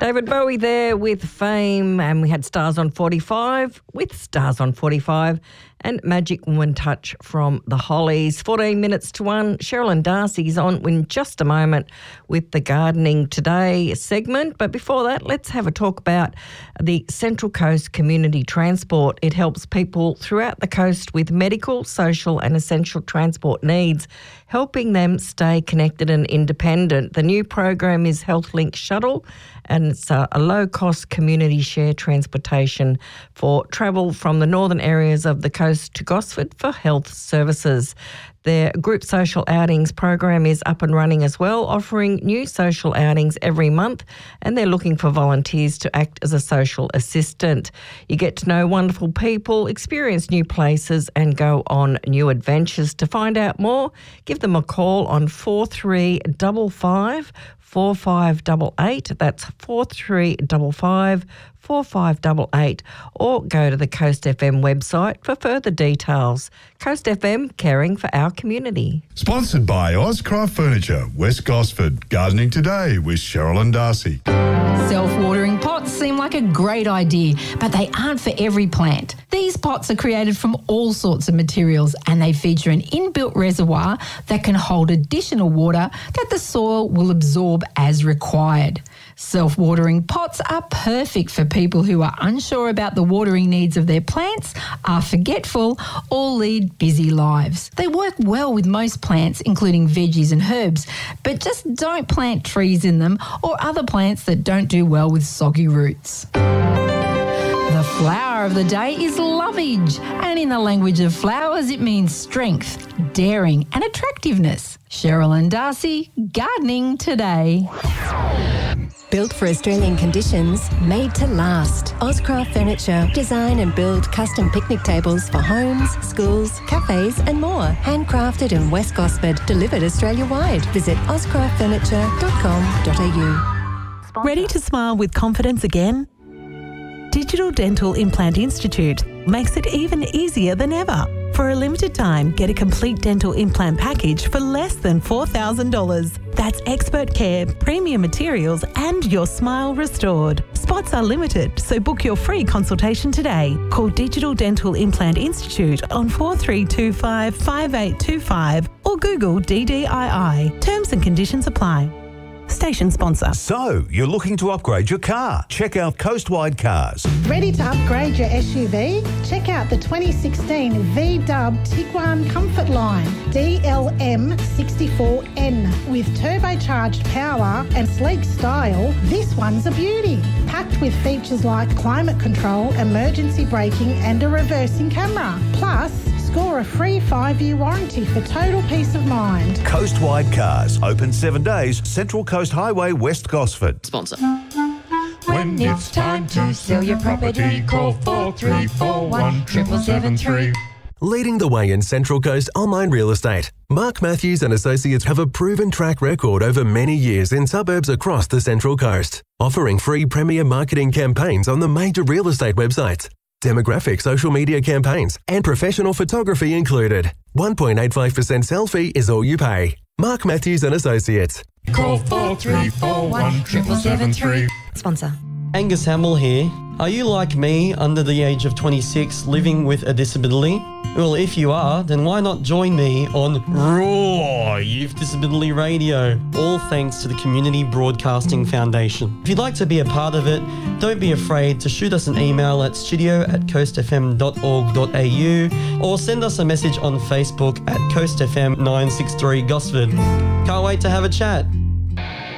David Bowie there with Fame, and we had Stars on 45 with Stars on 45 and Magic Woman Touch from the Hollies. 14 minutes to 1. Sherilyn Darcy's on in just a moment with the Gardening Today segment. But before that, let's have a talk about the Central Coast Community Transport. It helps people throughout the coast with medical, social and essential transport needs, helping them stay connected and independent. The new program is HealthLink Shuttle, and it's a low-cost community share transportation for travel from the northern areas of the coast to Gosford for health services. Their group social outings program is up and running as well, offering new social outings every month, and they're looking for volunteers to act as a social assistant. You get to know wonderful people, experience new places and go on new adventures. To find out more, give them a call on 4355 4588. That's 4355 4588, or go to the Coast FM website for further details. Coast FM, caring for our community. Sponsored by Ozcraft Furniture, West Gosford. Gardening Today with Sherilyn Darcy. Self-watering pots seem like a great idea, but they aren't for every plant. These pots are created from all sorts of materials, and they feature an inbuilt reservoir that can hold additional water that the soil will absorb as required. Self-watering pots are perfect for people who are unsure about the watering needs of their plants, are forgetful, or lead busy lives. They work well with most plants, including veggies and herbs, but just don't plant trees in them or other plants that don't do well with soggy roots. The flower of the day is lovage, and in the language of flowers it means strength, daring and attractiveness. Sherilyn Darcy, Gardening Today. Built for Australian conditions, made to last. Ozcraft Furniture. Design and build custom picnic tables for homes, schools, cafes and more. Handcrafted in West Gosford. Delivered Australia-wide. Visit ozcraftfurniture.com.au. Ready to smile with confidence again? Digital Dental Implant Institute makes it even easier than ever. For a limited time, get a complete dental implant package for less than $4,000. That's expert care, premium materials and your smile restored. Spots are limited, so book your free consultation today. Call Digital Dental Implant Institute on 4325 5825 or Google DDII. Terms and conditions apply. Station sponsor. So, you're looking to upgrade your car? Check out Coastwide Cars. Ready to upgrade your SUV? Check out the 2016 VW Tiguan Comfort Line DLM 64N. With turbocharged power and sleek style, this one's a beauty. Packed with features like climate control, emergency braking and a reversing camera. Plus, score a free 5-year warranty for total peace of mind. Coastwide Cars. Open 7 days. Central Coast Highway, West Gosford. Sponsor. When it's time to sell your property, call 4341 7773. Leading the way in Central Coast online real estate, Mark Matthews and Associates have a proven track record over many years in suburbs across the Central Coast, offering free premier marketing campaigns on the major real estate websites, demographic social media campaigns and professional photography included. 1.85% selfie is all you pay. Mark Matthews and Associates. Call 4341 7773. Sponsor. Angus Hamill here. Are you like me, under the age of 26, living with a disability? Well, if you are, then why not join me on Raw Youth Disability Radio, all thanks to the Community Broadcasting Foundation. If you'd like to be a part of it, don't be afraid to shoot us an email at studio@coastfm.org.au or send us a message on Facebook at Coast FM 963 Gosford. Can't wait to have a chat.